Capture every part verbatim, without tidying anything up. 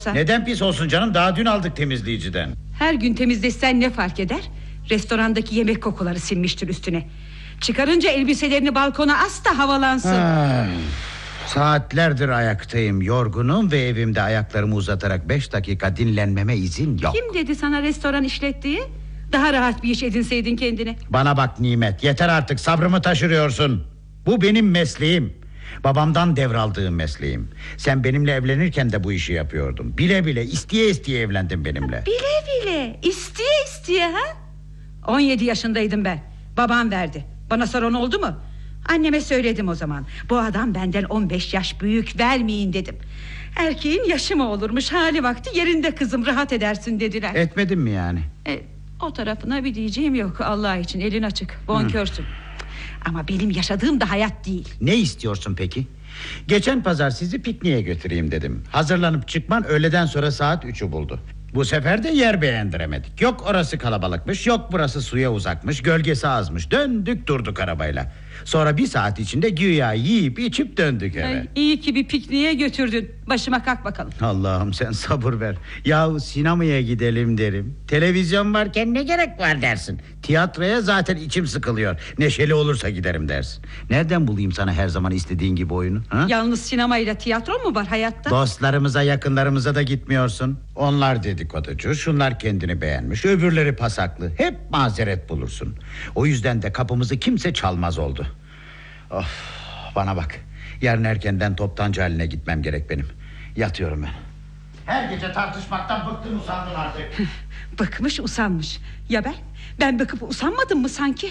Neden pis olsun canım, daha dün aldık temizleyiciden. Her gün temizlesen ne fark eder? Restorandaki yemek kokuları sinmiştir üstüne. Çıkarınca elbiselerini balkona as da havalansın. Ay, saatlerdir ayaktayım, yorgunum ve evimde ayaklarımı uzatarak beş dakika dinlenmeme izin yok. Kim dedi sana restoran işlettiği? Daha rahat bir iş edinseydin kendine. Bana bak Nimet, yeter artık, sabrımı taşırıyorsun. Bu benim mesleğim. Babamdan devraldığım mesleğim. Sen benimle evlenirken de bu işi yapıyordun. Bile bile, isteye isteye evlendin benimle. Ha, bile bile, isteye isteye ha? on yedi yaşındaydım ben. Babam verdi. Bana soran oldu mu? Anneme söyledim o zaman. Bu adam benden on beş yaş büyük, vermeyin dedim. Erkeğin yaşı mı olurmuş, hali vakti yerinde kızım, rahat edersin dediler. Etmedin mi yani? E, o tarafına bir diyeceğim yok, Allah için elin açık, bonkörsün. Hı. Ama benim yaşadığım da hayat değil. Ne istiyorsun peki? Geçen pazar sizi pikniğe götüreyim dedim. Hazırlanıp çıkman öğleden sonra saat üçü buldu. Bu sefer de yer beğendiremedik. Yok orası kalabalıkmış, yok burası suya uzakmış, gölgesi azmış. Döndük durduk arabayla. Sonra bir saat içinde güya yiyip içip döndük eve. Ay, iyi ki bir pikniğe götürdün. Başıma kalk bakalım. Allah'ım sen sabır ver. Yahu sinemaya gidelim derim. Televizyon varken ne gerek var dersin. Tiyatroya zaten içim sıkılıyor. Neşeli olursa giderim dersin. Nereden bulayım sana her zaman istediğin gibi oyunu? Ha? Yalnız sinemayla tiyatro mu var hayatta? Dostlarımıza, yakınlarımıza da gitmiyorsun. Onlar dedikoducu, şunlar kendini beğenmiş, öbürleri pasaklı. Hep mazeret bulursun. O yüzden de kapımızı kimse çalmaz oldu. Of, bana bak. Yarın erkenden toptancı haline gitmem gerek benim. Yatıyorum ben. Her gece tartışmaktan bıktın, usandın artık. Bıkmış, usanmış. Ya ben? Ben bıkıp usanmadım mı sanki?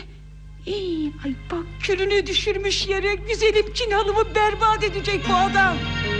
İyi, ay bak külünü düşürmüş yere, güzelim Çin hanımı berbat edecek bu adam.